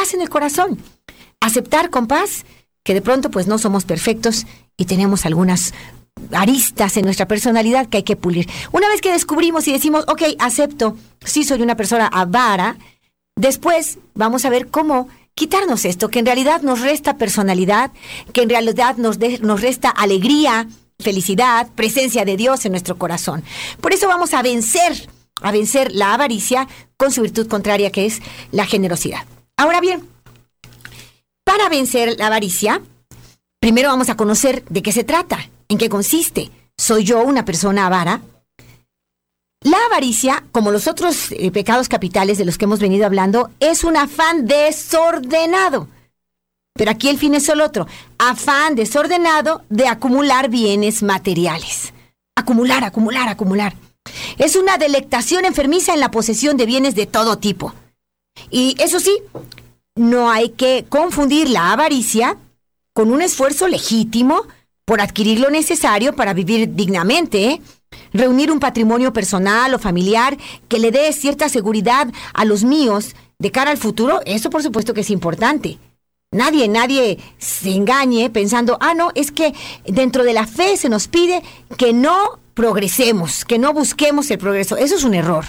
paz en el corazón. Aceptar con paz que de pronto pues no somos perfectos y tenemos algunas aristas en nuestra personalidad que hay que pulir. Una vez que descubrimos y decimos, ok, acepto, sí soy una persona avara, después vamos a ver cómo quitarnos esto, que en realidad nos resta personalidad, que en realidad nos resta alegría, felicidad, presencia de Dios en nuestro corazón. Por eso vamos a vencer la avaricia con su virtud contraria, que es la generosidad. Ahora bien, para vencer la avaricia, primero vamos a conocer de qué se trata, en qué consiste. ¿Soy yo una persona avara? La avaricia, como los otros pecados capitales de los que hemos venido hablando, es un afán desordenado. Pero aquí el fin es solo otro. Afán desordenado de acumular bienes materiales. Acumular, acumular, acumular. Es una delectación enfermiza en la posesión de bienes de todo tipo. Y eso sí, no hay que confundir la avaricia con un esfuerzo legítimo por adquirir lo necesario para vivir dignamente, ¿eh? Reunir un patrimonio personal o familiar que le dé cierta seguridad a los míos de cara al futuro, eso por supuesto que es importante. Nadie se engañe pensando, no, es que dentro de la fe se nos pide que no progresemos, que no busquemos el progreso. Eso es un error.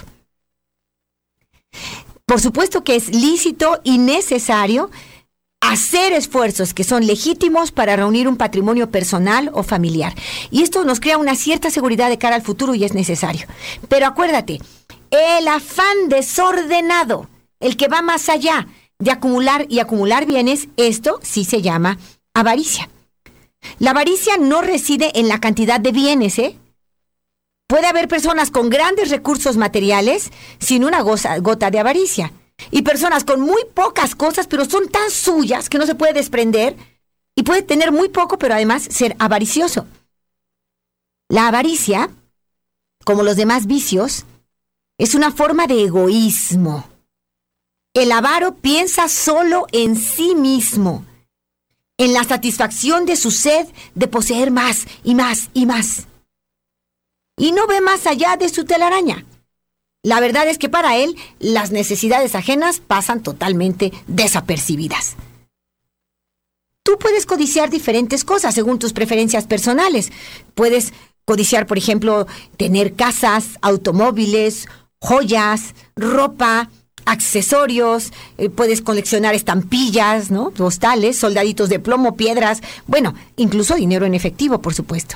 Por supuesto que es lícito y necesario hacer esfuerzos que son legítimos para reunir un patrimonio personal o familiar. Y esto nos crea una cierta seguridad de cara al futuro y es necesario. Pero acuérdate, el afán desordenado, el que va más allá de acumular y acumular bienes, esto sí se llama avaricia. La avaricia no reside en la cantidad de bienes, ¿eh? Puede haber personas con grandes recursos materiales sin una gota de avaricia. Y personas con muy pocas cosas, pero son tan suyas que no se puede desprender. Y puede tener muy poco, pero además ser avaricioso. La avaricia, como los demás vicios, es una forma de egoísmo. El avaro piensa solo en sí mismo, en la satisfacción de su sed de poseer más y más y más. Y no ve más allá de su telaraña. La verdad es que para él las necesidades ajenas pasan totalmente desapercibidas. Tú puedes codiciar diferentes cosas según tus preferencias personales. Puedes codiciar, por ejemplo, tener casas, automóviles, joyas, ropa, accesorios, puedes coleccionar estampillas, ¿no? Postales, soldaditos de plomo, piedras, bueno, incluso dinero en efectivo, por supuesto.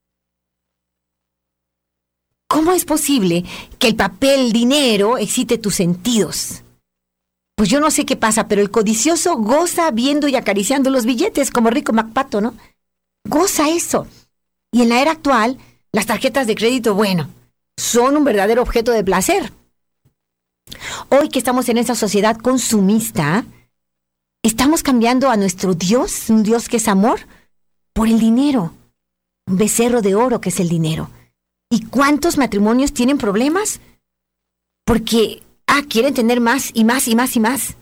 ¿Cómo es posible que el papel dinero excite tus sentidos? Pues yo no sé qué pasa, pero el codicioso goza viendo y acariciando los billetes, como Rico MacPato, ¿no? Goza eso. Y en la era actual, las tarjetas de crédito, bueno, son un verdadero objeto de placer. Hoy que estamos en esa sociedad consumista, estamos cambiando a nuestro Dios, un Dios que es amor, por el dinero. Un becerro de oro que es el dinero. ¿Y cuántos matrimonios tienen problemas? Porque, quieren tener más y más y más y más.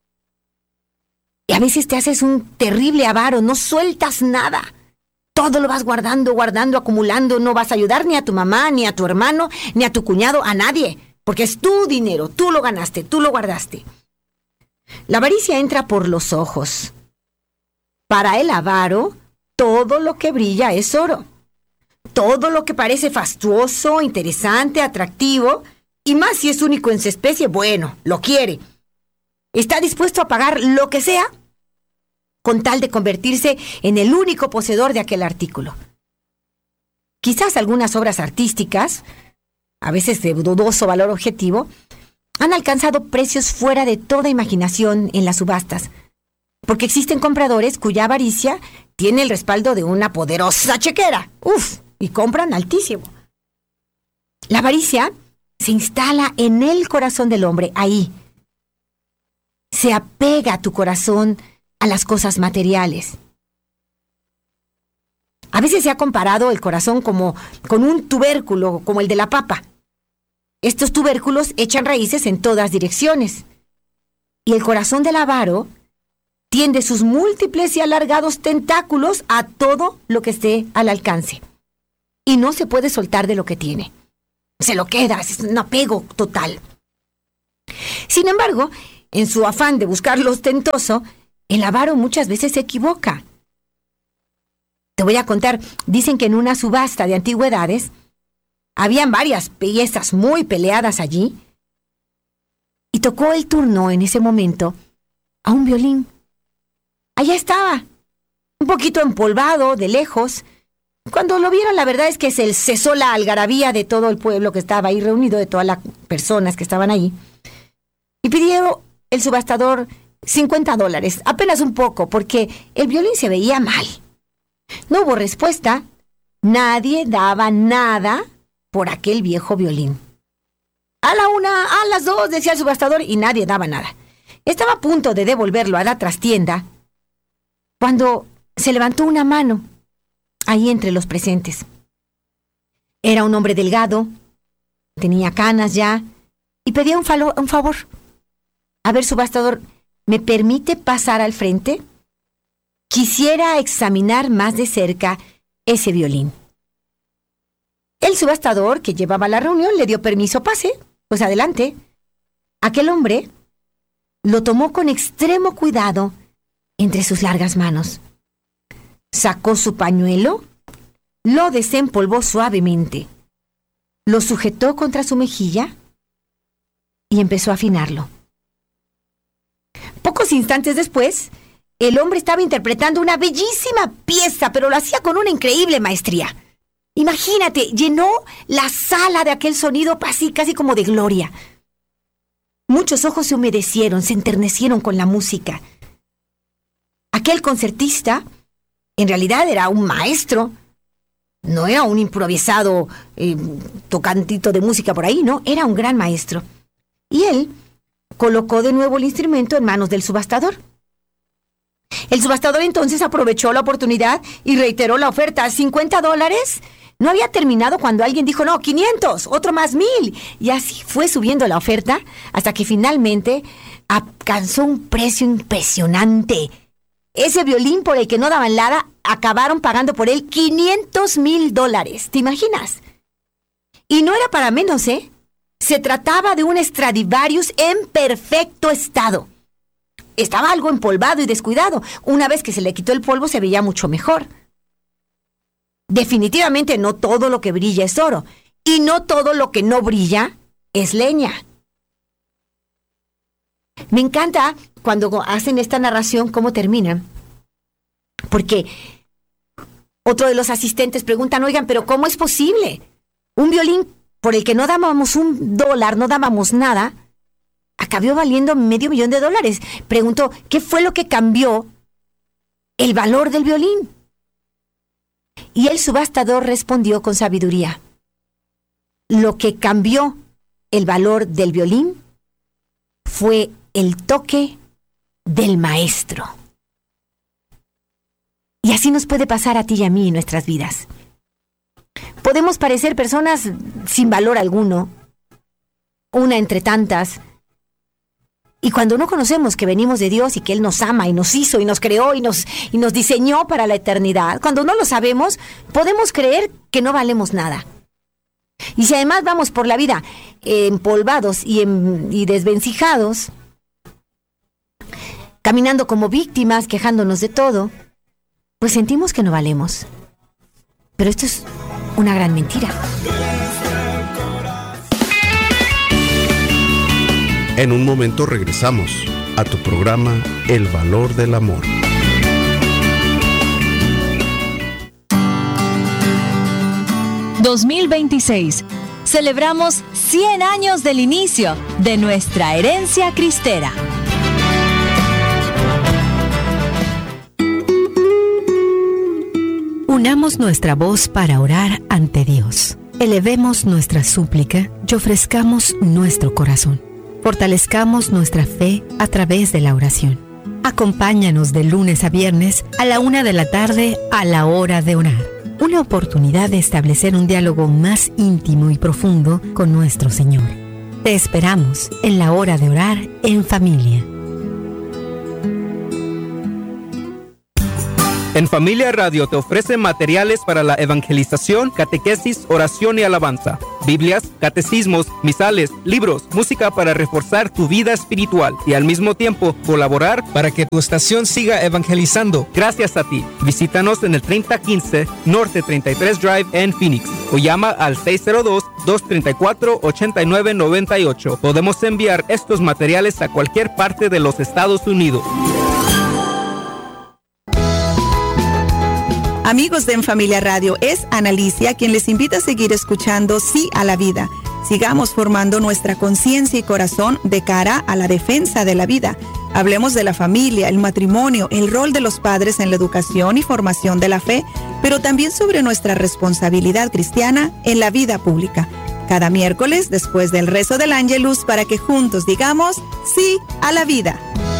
Y a veces te haces un terrible avaro, no sueltas nada. Todo lo vas guardando, acumulando. No vas a ayudar ni a tu mamá, ni a tu hermano, ni a tu cuñado, a nadie. Porque es tu dinero, tú lo ganaste, tú lo guardaste. La avaricia entra por los ojos. Para el avaro, todo lo que brilla es oro. Todo lo que parece fastuoso, interesante, atractivo, y más si es único en su especie, bueno, lo quiere. Está dispuesto a pagar lo que sea con tal de convertirse en el único poseedor de aquel artículo. Quizás algunas obras artísticas, a veces de dudoso valor objetivo, han alcanzado precios fuera de toda imaginación en las subastas, porque existen compradores cuya avaricia tiene el respaldo de una poderosa chequera. Y compran altísimo. La avaricia se instala en el corazón del hombre, ahí. Se apega a tu corazón a las cosas materiales. A veces se ha comparado el corazón como con un tubérculo, como el de la papa. Estos tubérculos echan raíces en todas direcciones. Y el corazón del avaro tiende sus múltiples y alargados tentáculos a todo lo que esté al alcance. Y no se puede soltar de lo que tiene. Se lo queda, es un apego total. Sin embargo, en su afán de buscar lo ostentoso, el avaro muchas veces se equivoca. Te voy a contar, dicen que en una subasta de antigüedades, habían varias piezas muy peleadas allí, y tocó el turno en ese momento a un violín. Allá estaba, un poquito empolvado, de lejos. Cuando lo vieron, la verdad es que se cesó la algarabía de todo el pueblo que estaba ahí reunido, de todas las personas que estaban ahí. Y pidió el subastador $50, apenas un poco, porque el violín se veía mal. No hubo respuesta, nadie daba nada por aquel viejo violín. A la una, a las dos, decía el subastador, y nadie daba nada. Estaba a punto de devolverlo a la trastienda cuando se levantó una mano ahí entre los presentes. Era un hombre delgado, tenía canas ya, y pedía un favor. A ver, subastador, ¿me permite pasar al frente? Quisiera examinar más de cerca ese violín. El subastador que llevaba la reunión le dio permiso, pase, pues adelante. Aquel hombre lo tomó con extremo cuidado entre sus largas manos. Sacó su pañuelo, lo desempolvó suavemente, lo sujetó contra su mejilla y empezó a afinarlo. Pocos instantes después, el hombre estaba interpretando una bellísima pieza, pero lo hacía con una increíble maestría. Imagínate, llenó la sala de aquel sonido así, casi como de gloria. Muchos ojos se humedecieron, se enternecieron con la música. Aquel concertista, en realidad era un maestro. No era un improvisado tocantito de música por ahí, no, era un gran maestro. Y él colocó de nuevo el instrumento en manos del subastador. El subastador entonces aprovechó la oportunidad y reiteró la oferta. $50. No había terminado cuando alguien dijo, no, 500, otro más 1,000. Y así fue subiendo la oferta hasta que finalmente alcanzó un precio impresionante. Ese violín por el que no daban nada, acabaron pagando por él $500,000. ¿Te imaginas? Y no era para menos, ¿eh? Se trataba de un Stradivarius en perfecto estado. Estaba algo empolvado y descuidado. Una vez que se le quitó el polvo, se veía mucho mejor. Definitivamente no todo lo que brilla es oro. Y no todo lo que no brilla es leña. Me encanta cuando hacen esta narración cómo termina. Porque otro de los asistentes preguntan, oigan, pero ¿cómo es posible? Un violín por el que no dábamos $1, no dábamos nada, acabó valiendo $500,000. Preguntó, ¿qué fue lo que cambió el valor del violín? Y el subastador respondió con sabiduría. Lo que cambió el valor del violín fue el toque del maestro. Y así nos puede pasar a ti y a mí en nuestras vidas. Podemos parecer personas sin valor alguno, una entre tantas. Y cuando no conocemos que venimos de Dios y que Él nos ama y nos hizo y nos creó y nos diseñó para la eternidad, cuando no lo sabemos, podemos creer que no valemos nada. Y si además vamos por la vida empolvados y desvencijados, caminando como víctimas, quejándonos de todo, pues sentimos que no valemos. Pero esto es una gran mentira. En un momento regresamos a tu programa El Valor del Amor. ...2026... celebramos 100 años del inicio de nuestra herencia cristera. Unamos nuestra voz para orar ante Dios. Elevemos nuestra súplica y ofrezcamos nuestro corazón. Fortalezcamos nuestra fe a través de la oración. Acompáñanos de lunes a viernes a la 1:00 p.m. a la hora de orar. Una oportunidad de establecer un diálogo más íntimo y profundo con nuestro Señor. Te esperamos en la hora de orar en familia. En Familia Radio te ofrece materiales para la evangelización, catequesis, oración y alabanza, Biblias, catecismos, misales, libros, música para reforzar tu vida espiritual y al mismo tiempo colaborar para que tu estación siga evangelizando. Gracias a ti. Visítanos en el 3015 Norte 33 Drive en Phoenix o llama al 602-234-8998. Podemos enviar estos materiales a cualquier parte de los Estados Unidos. Amigos de En Familia Radio, es Analicia quien les invita a seguir escuchando Sí a la Vida. Sigamos formando nuestra conciencia y corazón de cara a la defensa de la vida. Hablemos de la familia, el matrimonio, el rol de los padres en la educación y formación de la fe, pero también sobre nuestra responsabilidad cristiana en la vida pública. Cada miércoles, después del rezo del Ángelus, para que juntos digamos Sí a la Vida.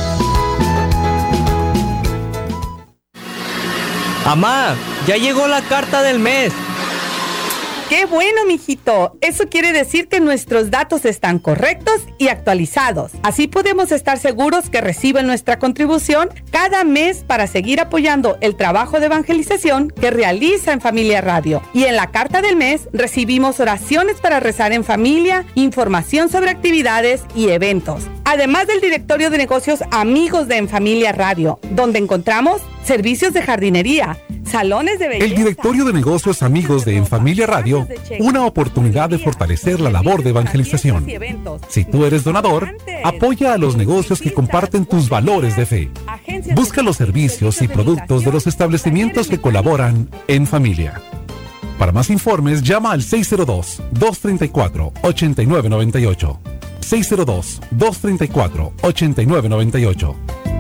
Amá, ya llegó la carta del mes. ¡Qué bueno, mijito! Eso quiere decir que nuestros datos están correctos y actualizados. Así podemos estar seguros que reciben nuestra contribución cada mes para seguir apoyando el trabajo de evangelización que realiza En Familia Radio. Y en la carta del mes recibimos oraciones para rezar en familia, información sobre actividades y eventos. Además del directorio de negocios Amigos de En Familia Radio, donde encontramos servicios de jardinería, salones de belleza. El directorio de negocios Amigos de En Familia Radio, una oportunidad de fortalecer la labor de evangelización. Si tú eres donador, apoya a los negocios que comparten tus valores de fe. Busca los servicios y productos de los establecimientos que colaboran en familia. Para más informes, llama al 602-234-8998. 602-234-8998.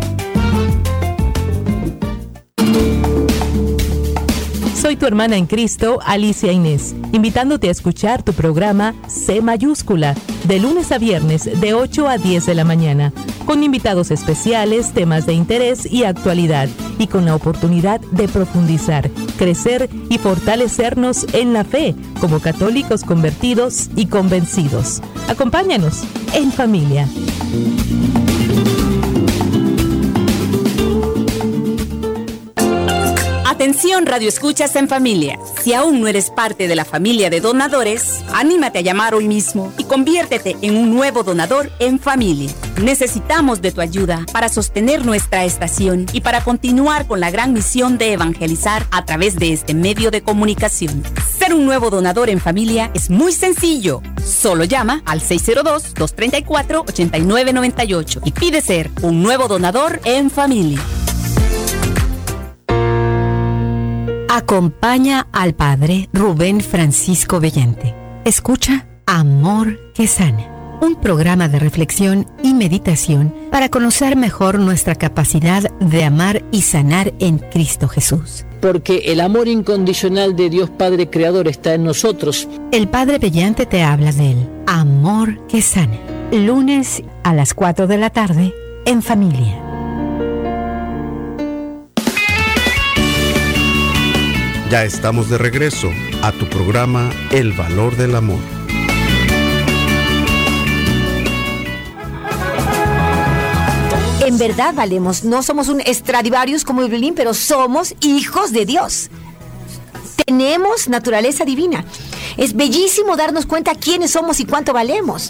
Soy tu hermana en Cristo, Alicia Inés, invitándote a escuchar tu programa C Mayúscula, de lunes a viernes de 8 a 10 de la mañana, con invitados especiales, temas de interés y actualidad, y con la oportunidad de profundizar, crecer y fortalecernos en la fe, como católicos convertidos y convencidos. Acompáñanos en familia. Atención, Radio Escuchas en Familia. Si aún no eres parte de la familia de donadores, anímate a llamar hoy mismo y conviértete en un nuevo donador en familia. Necesitamos de tu ayuda para sostener nuestra estación y para continuar con la gran misión de evangelizar a través de este medio de comunicación. Ser un nuevo donador en familia es muy sencillo. Solo llama al 602-234-8998 y pide ser un nuevo donador en familia. Acompaña al Padre Rubén Francisco Bellante. Escucha Amor que Sana, un programa de reflexión y meditación para conocer mejor nuestra capacidad de amar y sanar en Cristo Jesús. Porque el amor incondicional de Dios Padre Creador está en nosotros. El Padre Bellante te habla del Amor que Sana, lunes a las 4 de la tarde en familia. Ya estamos de regreso a tu programa El Valor del Amor. En verdad valemos, no somos un Stradivarius como el violín, pero somos hijos de Dios. Tenemos naturaleza divina. Es bellísimo darnos cuenta quiénes somos y cuánto valemos.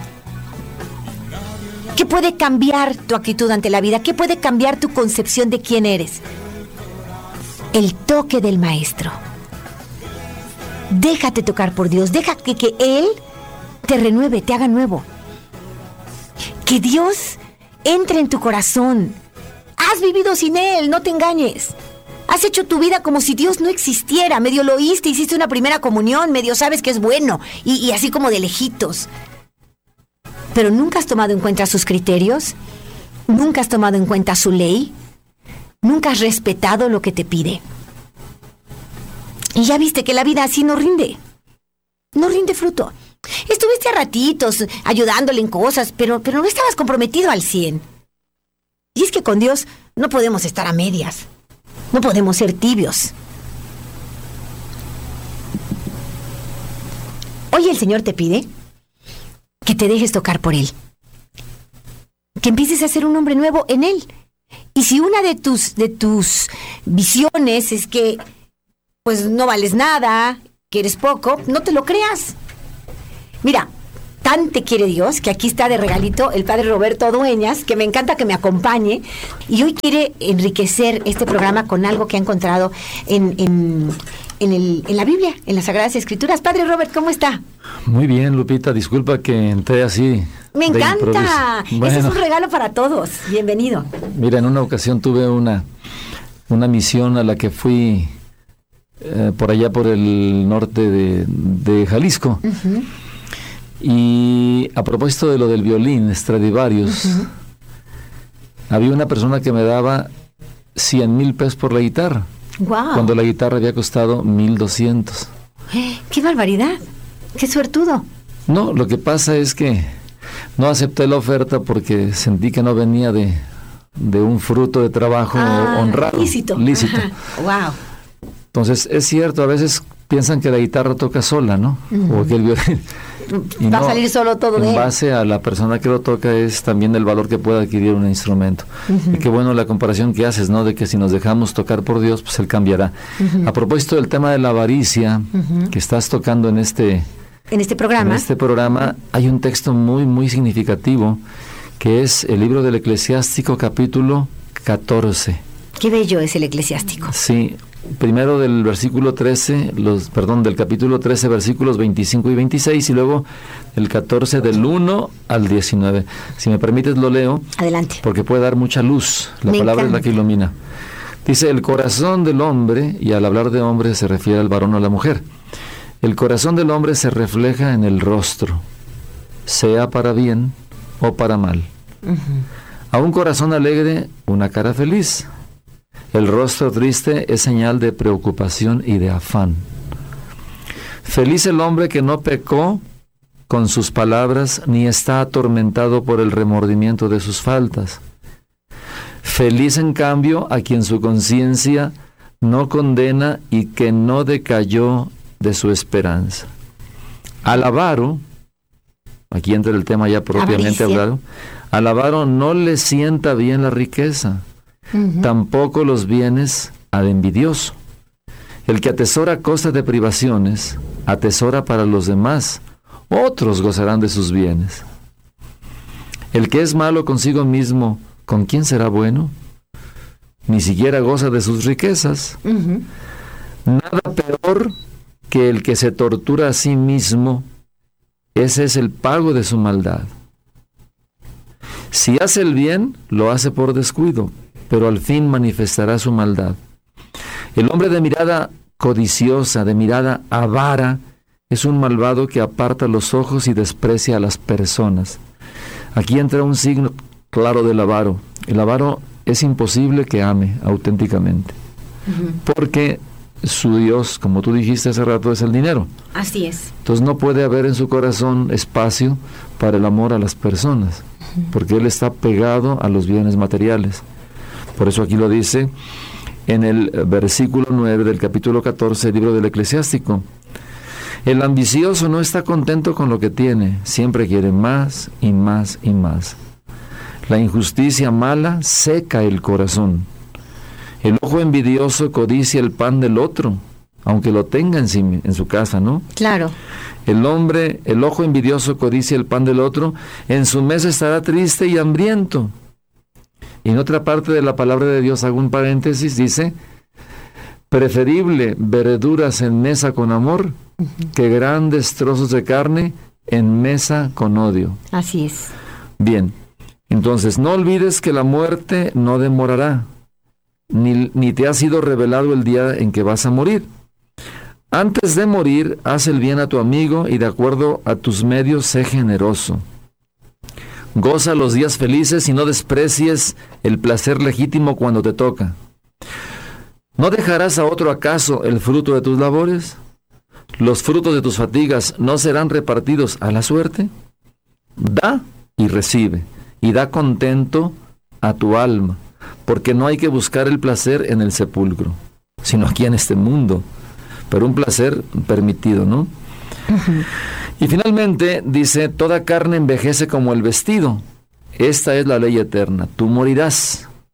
¿Qué puede cambiar tu actitud ante la vida? ¿Qué puede cambiar tu concepción de quién eres? El toque del Maestro. Déjate tocar por Dios. Deja que Él te renueve, te haga nuevo. Que Dios entre en tu corazón. Has vivido sin Él, no te engañes. Has hecho tu vida como si Dios no existiera. Medio lo oíste, hiciste una primera comunión, medio sabes que es bueno, y así como de lejitos. Pero nunca has tomado en cuenta sus criterios. Nunca has tomado en cuenta su ley. Nunca has respetado lo que te pide. Y ya viste que la vida así no rinde. No rinde fruto. Estuviste a ratitos ayudándole en cosas, pero no estabas comprometido al 100. Y es que con Dios no podemos estar a medias. No podemos ser tibios. Hoy el Señor te pide que te dejes tocar por Él. Que empieces a ser un hombre nuevo en Él. Y si una de tus visiones es que pues no vales nada, que eres poco, no te lo creas. Mira, tan te quiere Dios que aquí está de regalito el padre Roberto Dueñas, que me encanta que me acompañe, y hoy quiere enriquecer este programa con algo que ha encontrado en la Biblia, en las Sagradas Escrituras. Padre Robert, ¿cómo está? Muy bien, Lupita, disculpa que entré así. Me encanta. Bueno, ese es un regalo para todos. Bienvenido. Mira, en una ocasión tuve una misión a la que fui por allá por el norte de Jalisco. Uh-huh. Y a propósito de lo del violín Stradivarius, uh-huh, había una persona que me daba 100,000 pesos por la guitarra. Wow. Cuando la guitarra había costado 1,200. ¡Qué barbaridad! ¡Qué suertudo! No, lo que pasa es que no acepté la oferta porque sentí que no venía de un fruto de trabajo honrado. Lícito. Wow. Entonces, es cierto, a veces piensan que la guitarra toca sola, ¿no? Uh-huh. O que el violín... Va a salir solo todo de él. En base a la persona que lo toca es también el valor que puede adquirir un instrumento. Uh-huh. Y qué bueno la comparación que haces, ¿no? De que si nos dejamos tocar por Dios, pues Él cambiará. Uh-huh. A propósito del tema de la avaricia, uh-huh, que estás tocando en este programa, hay un texto muy, muy significativo, que es el libro del Eclesiástico, capítulo 14. Qué bello es el Eclesiástico. Sí. Primero del capítulo 13, versículos 25 y 26, y luego el 14 del 1 al 19. Si me permites lo leo. Adelante. Porque puede dar mucha luz. La palabra es la que ilumina. Dice, el corazón del hombre, y al hablar de hombre se refiere al varón o a la mujer. El corazón del hombre se refleja en el rostro, sea para bien o para mal. Uh-huh. A un corazón alegre, una cara feliz. El rostro triste es señal de preocupación y de afán. Feliz el hombre que no pecó con sus palabras, ni está atormentado por el remordimiento de sus faltas. Feliz, en cambio, a quien su conciencia no condena y que no decayó de su esperanza. Al avaro, aquí entra el tema ya propiamente hablado, al avaro no le sienta bien la riqueza. Uh-huh. Tampoco los bienes al envidioso. El que atesora a costa de privaciones, atesora para los demás. Otros gozarán de sus bienes. El que es malo consigo mismo, ¿con quién será bueno? Ni siquiera goza de sus riquezas. Uh-huh. Nada peor que el que se tortura a sí mismo. Ese es el pago de su maldad. Si hace el bien, lo hace por descuido, pero al fin manifestará su maldad. El hombre de mirada codiciosa, de mirada avara, es un malvado que aparta los ojos y desprecia a las personas. Aquí entra un signo claro del avaro. El avaro es imposible que ame auténticamente, porque su Dios, como tú dijiste hace rato, es el dinero. Así es. Entonces no puede haber en su corazón espacio para el amor a las personas, porque él está pegado a los bienes materiales. Por eso aquí lo dice en el versículo 9 del capítulo 14 del libro del Eclesiástico. El ambicioso no está contento con lo que tiene, siempre quiere más y más y más. La injusticia mala seca el corazón. El ojo envidioso codicia el pan del otro, aunque lo tenga en su casa, ¿no? Claro. El ojo envidioso codicia el pan del otro, en su mesa estará triste y hambriento. Y en otra parte de la palabra de Dios, hago un paréntesis, dice, preferible verduras en mesa con amor, que grandes trozos de carne en mesa con odio. Así es. Bien, entonces no olvides que la muerte no demorará, ni te ha sido revelado el día en que vas a morir. Antes de morir, haz el bien a tu amigo y de acuerdo a tus medios, sé generoso. Goza los días felices y no desprecies el placer legítimo cuando te toca. ¿No dejarás a otro acaso el fruto de tus labores? ¿Los frutos de tus fatigas no serán repartidos a la suerte? Da y recibe, y da contento a tu alma, porque no hay que buscar el placer en el sepulcro, sino aquí en este mundo, pero un placer permitido, ¿no? Uh-huh. Y finalmente dice, toda carne envejece como el vestido. Esta es la ley eterna, tú morirás.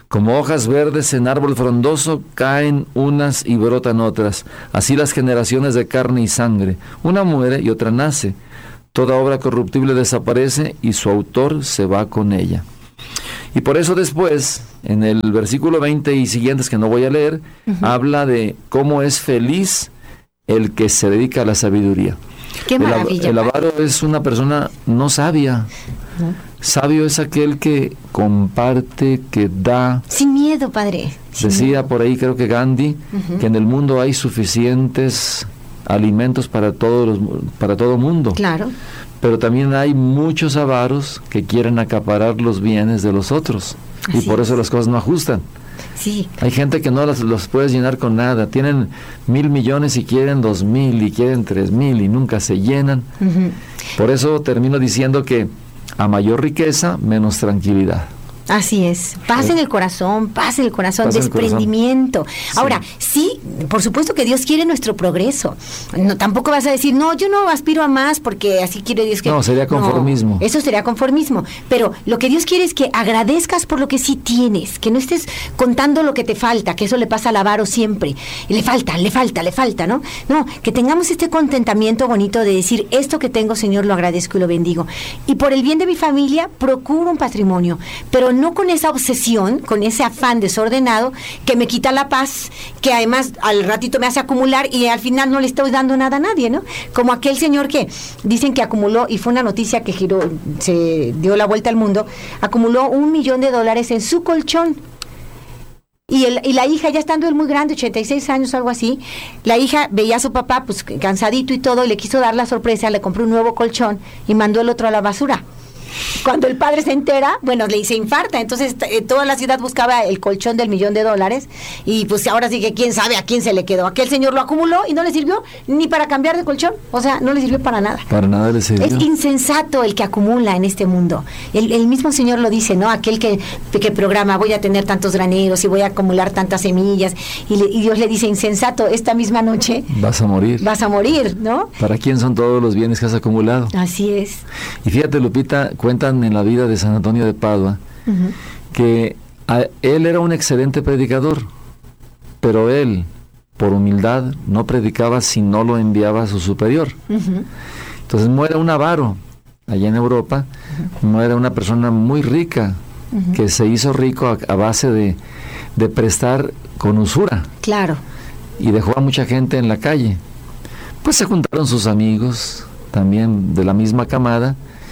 Como hojas verdes en árbol frondoso, caen unas y brotan otras. Así las generaciones de carne y sangre. Una muere y otra nace. Toda obra corruptible desaparece y su autor se va con ella. Y por eso después, en el versículo 20 y siguientes, que no voy a leer, habla de cómo es feliz el que se dedica a la sabiduría. ¡Qué maravilla! El avaro es una persona no sabia. ¿No? Sabio es aquel que comparte, que da. Sin miedo, padre. Decía por ahí, creo que Gandhi, que en el mundo hay suficientes alimentos para todo mundo. Claro. Pero también hay muchos avaros que quieren acaparar los bienes de los otros. Así y por eso las cosas no ajustan. Sí. Hay gente que no los puedes llenar con nada. Tienen 1,000 millones y quieren 2,000 y quieren 3,000 y nunca se llenan. Por eso termino diciendo que a mayor riqueza, menos tranquilidad. Así es, paz en el corazón, desprendimiento. Ahora, sí, por supuesto que Dios quiere nuestro progreso. No, tampoco vas a decir, no, yo no aspiro a más porque así quiere Dios que... No, sería conformismo. No, eso sería conformismo. Pero lo que Dios quiere es que agradezcas por lo que sí tienes, que no estés contando lo que te falta, que eso le pasa al avaro siempre. Y le falta, ¿no? No, que tengamos este contentamiento bonito de decir, esto que tengo, Señor, lo agradezco y lo bendigo. Y por el bien de mi familia, procuro un patrimonio, pero no con esa obsesión, con ese afán desordenado que me quita la paz, que además al ratito me hace acumular y al final no le estoy dando nada a nadie, ¿no? Como aquel señor que dicen que acumuló, y fue una noticia que se dio la vuelta al mundo, acumuló $1 millón en su colchón. Y la hija, ya estando él muy grande, 86 años, algo así, la hija veía a su papá pues cansadito y todo, y le quiso dar la sorpresa, le compró un nuevo colchón y mandó el otro a la basura. Cuando el padre se entera, bueno, se infarta, entonces toda la ciudad buscaba el colchón del $1 millón, y pues ahora sí que quién sabe a quién se le quedó. Aquel señor lo acumuló y no le sirvió ni para cambiar de colchón, o sea, no le sirvió para nada. Para nada le sirvió. Es insensato el que acumula en este mundo. El mismo Señor lo dice, ¿no? Aquel que programa, voy a tener tantos graneros y voy a acumular tantas semillas, y Dios le dice, insensato, esta misma noche vas a morir, ¿no? ¿Para quién son todos los bienes que has acumulado? Así es. Y fíjate, Lupita, cuentan en la vida de San Antonio de Padua que él era un excelente predicador, pero él, por humildad, no predicaba si no lo enviaba a su superior. Entonces muere un avaro allá en Europa, muere una persona muy rica, que se hizo rico a base de prestar con usura. Claro. Y dejó a mucha gente en la calle. Pues se juntaron sus amigos, también de la misma camada,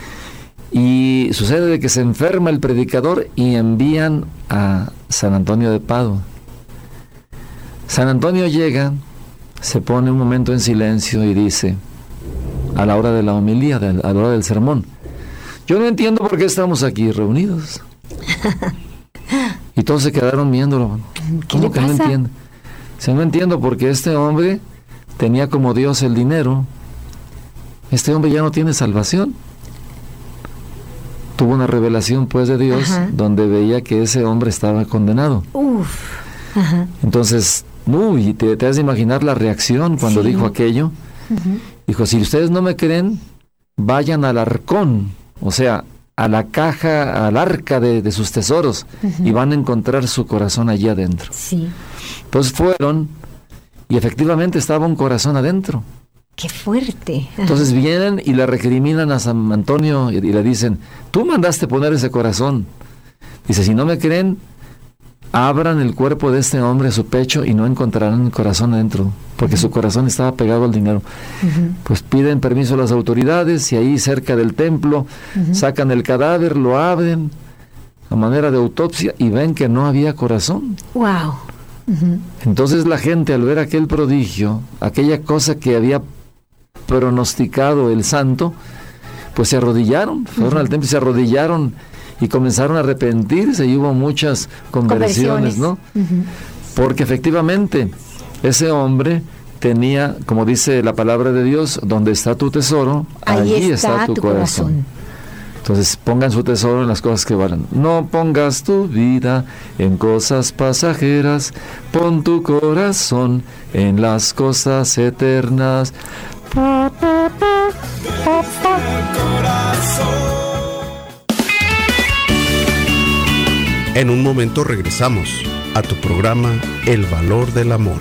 y sucede de que se enferma el predicador y envían a San Antonio de Padua. San Antonio llega, se pone un momento en silencio y dice, a la hora de la homilía, a la hora del sermón, yo no entiendo por qué estamos aquí reunidos. Y todos se quedaron viéndolo. ¿Cómo que no entiendo? No entiendo porque este hombre tenía como Dios el dinero. Este hombre ya no tiene salvación. Tuvo una revelación pues de Dios, donde veía que ese hombre estaba condenado. Entonces, te has de imaginar la reacción cuando dijo aquello. Dijo, si ustedes no me creen, vayan al arcón, o sea, a la caja, al arca de sus tesoros, y van a encontrar su corazón allí adentro. Entonces fueron, y efectivamente estaba un corazón adentro. ¡Qué fuerte! Entonces vienen y le recriminan a San Antonio y le dicen, tú mandaste poner ese corazón. Dice, si no me creen, abran el cuerpo de este hombre a su pecho y no encontrarán el corazón adentro, porque su corazón estaba pegado al dinero. Pues piden permiso a las autoridades y ahí cerca del templo sacan el cadáver, lo abren a manera de autopsia y ven que no había corazón. ¡Wow! Entonces la gente, al ver aquel prodigio, aquella cosa que había pronosticado el santo, pues se arrodillaron, fueron al templo y se arrodillaron y comenzaron a arrepentirse, y hubo muchas conversiones, ¿no? Porque efectivamente ese hombre tenía, como dice la palabra de Dios, donde está tu tesoro, allí está tu corazón. Entonces pongan su tesoro en las cosas que valen. No pongas tu vida en cosas pasajeras, pon tu corazón en las cosas eternas. En un momento regresamos a tu programa El Valor del Amor.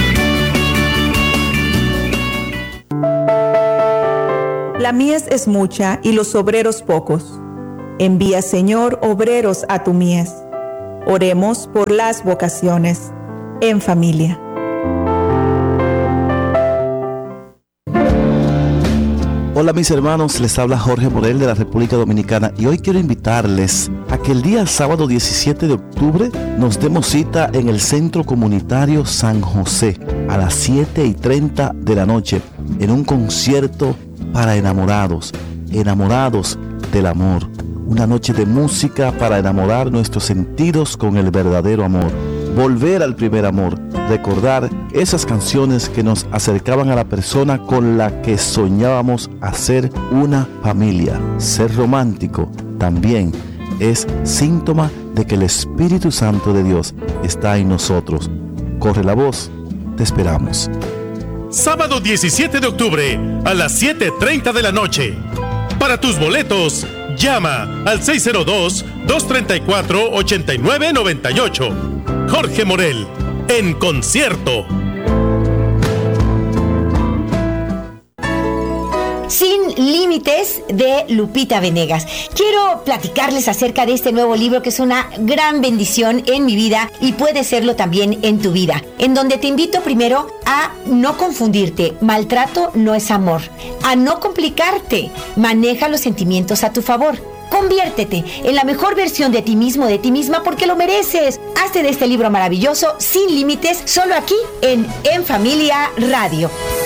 La mies es mucha y los obreros pocos. Envía, Señor, obreros a tu mies. Oremos por las vocaciones en familia. Hola mis hermanos, les habla Jorge Morel de la República Dominicana y hoy quiero invitarles a que el día sábado 17 de octubre nos demos cita en el Centro Comunitario San José a las 7:30 de la noche en un concierto para enamorados del amor. Una noche de música para enamorar nuestros sentidos con el verdadero amor. Volver al primer amor, recordar esas canciones que nos acercaban a la persona con la que soñábamos hacer una familia. Ser romántico también es síntoma de que el Espíritu Santo de Dios está en nosotros. Corre la voz, te esperamos. Sábado 17 de octubre a las 7:30 de la noche. Para tus boletos, llama al 602-234-8998. Jorge Morel, en concierto. Sin Límites, de Lupita Venegas. Quiero platicarles acerca de este nuevo libro que es una gran bendición en mi vida y puede serlo también en tu vida, en donde te invito primero a no confundirte. Maltrato no es amor. A no complicarte. Maneja los sentimientos a tu favor. Conviértete en la mejor versión de ti mismo, de ti misma, porque lo mereces. Hazte de este libro maravilloso, Sin Límites, solo aquí en Familia Radio.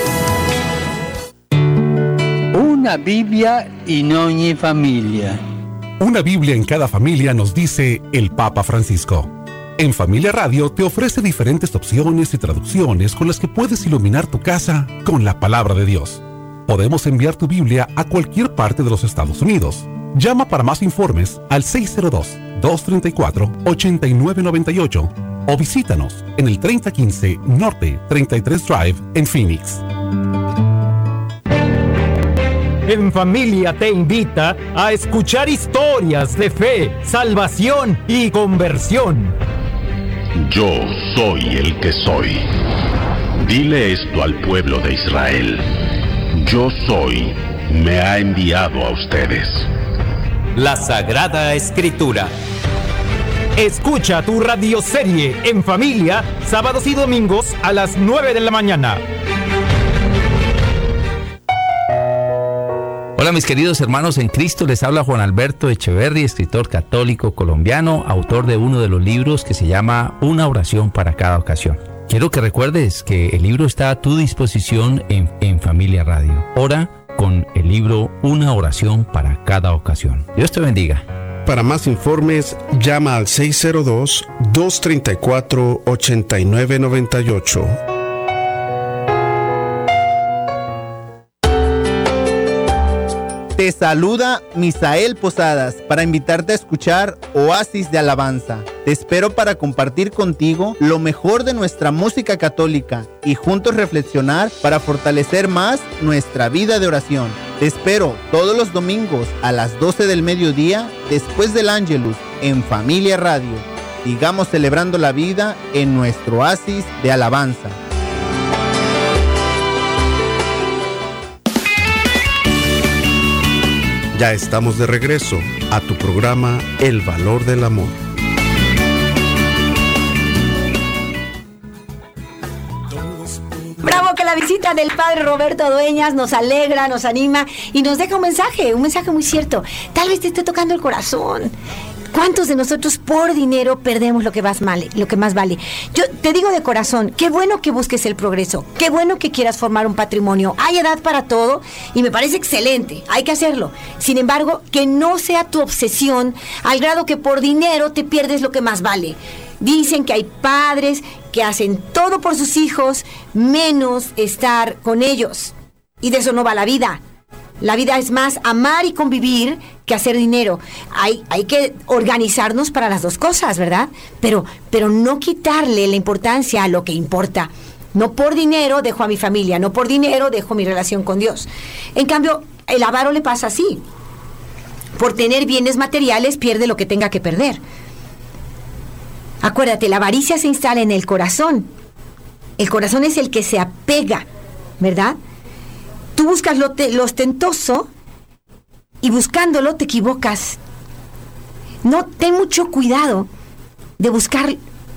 Una Biblia in ogni familia. Una Biblia en cada familia, nos dice el Papa Francisco. En Familia Radio te ofrece diferentes opciones y traducciones con las que puedes iluminar tu casa con la palabra de Dios. Podemos enviar tu Biblia a cualquier parte de los Estados Unidos. Llama para más informes al 602-234-8998 o visítanos en el 3015 Norte 33 Drive en Phoenix. En Familia te invita a escuchar historias de fe, salvación y conversión. Yo soy el que soy. Dile esto al pueblo de Israel. Yo soy, me ha enviado a ustedes. La Sagrada Escritura. Escucha tu radioserie En Familia, sábados y domingos a las 9 de la mañana. Hola mis queridos hermanos en Cristo, les habla Juan Alberto Echeverry, escritor católico colombiano, autor de uno de los libros que se llama Una oración para cada ocasión. Quiero que recuerdes que el libro está a tu disposición en Familia Radio. Ora con el libro Una oración para cada ocasión. Dios te bendiga. Para más informes, llama al 602-234-8998. Te saluda Misael Posadas para invitarte a escuchar Oasis de Alabanza. Te espero para compartir contigo lo mejor de nuestra música católica y juntos reflexionar para fortalecer más nuestra vida de oración. Te espero todos los domingos a las 12 del mediodía después del Ángelus en Familia Radio. Sigamos celebrando la vida en nuestro Oasis de Alabanza. Ya estamos de regreso a tu programa El Valor del Amor. Bravo, que la visita del padre Roberto Dueñas nos alegra, nos anima y nos deja un mensaje muy cierto. Tal vez te esté tocando el corazón. ¿Cuántos de nosotros por dinero perdemos lo que más vale? Yo te digo de corazón, qué bueno que busques el progreso, qué bueno que quieras formar un patrimonio. Hay edad para todo y me parece excelente, hay que hacerlo. Sin embargo, que no sea tu obsesión al grado que por dinero te pierdes lo que más vale. Dicen que hay padres que hacen todo por sus hijos, menos estar con ellos. Y de eso no va la vida. La vida es más amar y convivir que hacer dinero. Hay que organizarnos para las dos cosas, ¿verdad? Pero no quitarle la importancia a lo que importa. No por dinero dejo a mi familia, no por dinero dejo mi relación con Dios. En cambio, el avaro le pasa así. Por tener bienes materiales pierde lo que tenga que perder. Acuérdate, la avaricia se instala en el corazón. El corazón es el que se apega, ¿verdad? Tú buscas lo ostentoso y buscándolo te equivocas. No, ten mucho cuidado de buscar